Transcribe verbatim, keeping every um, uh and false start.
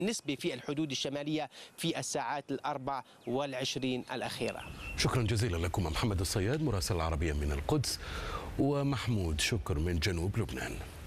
نسبة في الحدود الشمالية في الساعات الأربع والعشرين الأخيرة. شكرا جزيلا لكم محمد الصياد مراسل العربية من القدس، ومحمود شكر من جنوب لبنان.